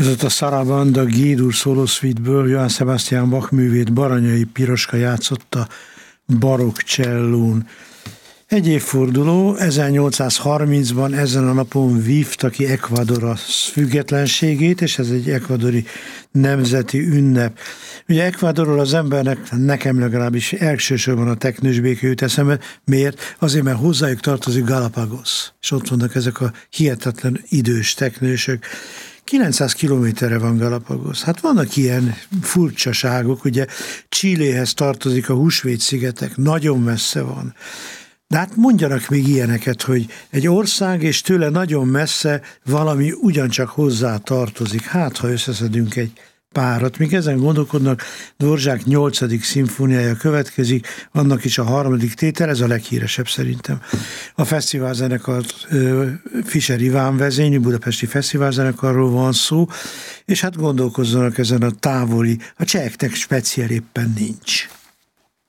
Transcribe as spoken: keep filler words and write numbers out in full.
Ez ott a Sarabanda G-dur Solo Suite-ből Johann Sebastian Bach művét Baranyai Piroska játszotta barokk csellón. Egy évforduló, ezernyolcszázharmincban ezen a napon vívta ki Ecuador a függetlenségét, és ez egy ekvadori nemzeti ünnep. Ugye Ecuadorról az embernek, nekem legalábbis elsősorban a teknős béke jut eszembe. Miért? Azért, mert hozzájuk tartozik Galapagos, és ott vannak ezek a hihetetlen idős teknősök. kilencszáz kilométerre van Galapagos. Hát vannak ilyen furcsaságok, ugye Chiléhez tartozik a Húsvét-szigetek, nagyon messze van. De hát mondjanak még ilyeneket, hogy egy ország és tőle nagyon messze valami ugyancsak hozzá tartozik. Hát, ha összeszedünk egy párat. Még ezen gondolkodnak, Dvorzsák nyolcadik szimfóniája következik, annak is a harmadik tétel, ez a leghíresebb szerintem. A fesztiválzenekar Fischer Iván vezényű, budapesti fesztiválzenekarról van szó, és hát gondolkozzanak ezen a távoli, a cseheknek speciál éppen nincs.